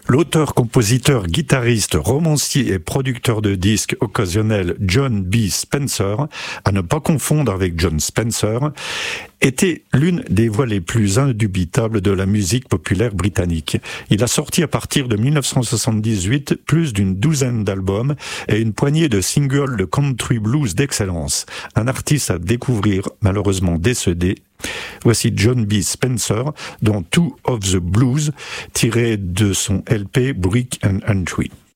L'auteur, compositeur, guitariste, romancier et producteur de disques occasionnel John B. Spencer, à ne pas confondre avec John Spencer, était l'une des voix les plus indubitables de la musique populaire britannique. Il a sorti à partir de 1978 plus d'une douzaine d'albums et une poignée de singles de country blues d'excellence. Un artiste à découvrir, malheureusement décédé. Voici John B. Spencer dans Two of the Blues, tiré de son LP Brick and Entry.